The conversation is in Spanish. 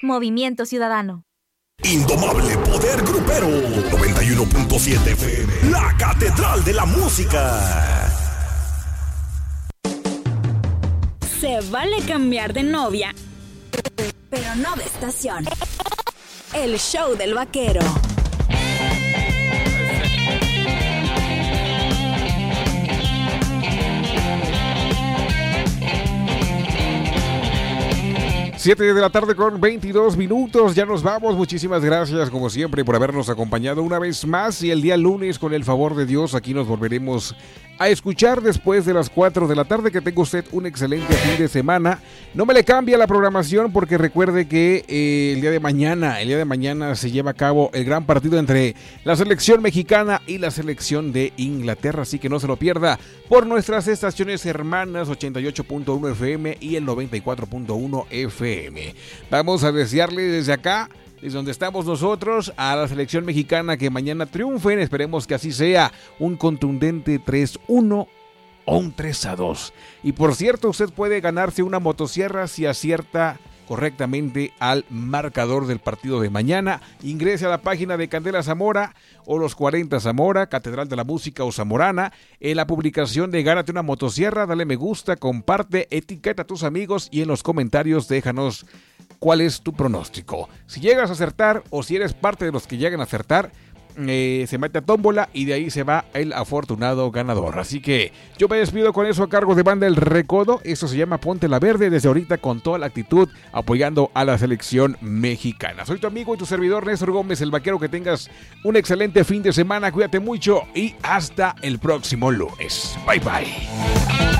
Movimiento Ciudadano. Indomable poder grupero. 91.7 FM. La Catedral de la Música. Se vale cambiar de novia, pero no de estación. El show del vaquero. Siete de la tarde con 22 minutos, ya nos vamos. Muchísimas gracias como siempre por habernos acompañado una vez más, y el día lunes con el favor de Dios aquí nos volveremos a escuchar después de las 4 de la tarde. Que tenga usted un excelente fin de semana. No me le cambie la programación, porque recuerde que el día de mañana se lleva a cabo el gran partido entre la selección mexicana y la selección de Inglaterra, así que no se lo pierda por nuestras estaciones hermanas 88.1 FM y el 94.1 FM. Vamos a desearle desde acá, desde donde estamos nosotros, a la selección mexicana que mañana triunfen. Esperemos que así sea, un contundente 3-1 o un 3-2. Y por cierto, usted puede ganarse una motosierra si acierta correctamente al marcador del partido de mañana. Ingrese a la página de Candela Zamora o Los 40 Zamora, Catedral de la Música o Zamorana. En la publicación de Gánate una motosierra, dale me gusta, comparte, etiqueta a tus amigos y en los comentarios déjanos cuál es tu pronóstico. Si llegas a acertar o si eres parte de los que llegan a acertar, se mete a tómbola y de ahí se va el afortunado ganador. Así que yo me despido con eso a cargo de Banda El Recodo. Esto se llama Ponte la Verde, desde ahorita con toda la actitud apoyando a la selección mexicana. Soy tu amigo y tu servidor Néstor Gómez, el vaquero. Que tengas un excelente fin de semana, cuídate mucho y hasta el próximo lunes. Bye bye.